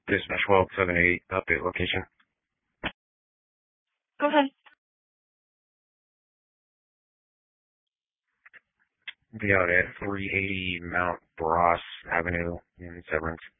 Dispatch 1278, update location. Go ahead. Be out at 380 Mount Bross Avenue in Severance.